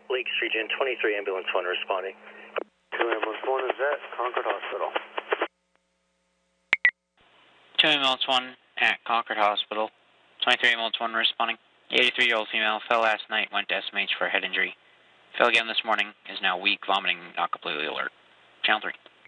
Lakes Region 23, Ambulance 1 responding. 2 Ambulance 1 is at Concord Hospital. 2 Ambulance 1 at Concord Hospital. 23 Ambulance 1 responding. 83-year-old female fell last night, went to SMH for a head injury. Fell again this morning, is now weak, vomiting, not completely alert. Channel 3.